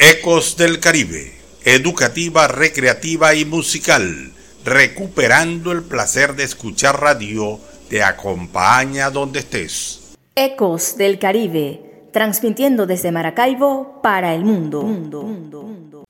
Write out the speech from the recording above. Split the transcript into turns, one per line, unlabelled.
Ecos del Caribe, educativa, recreativa y musical, recuperando el placer de escuchar radio, te acompaña donde estés.
Ecos del Caribe, transmitiendo desde Maracaibo para el mundo.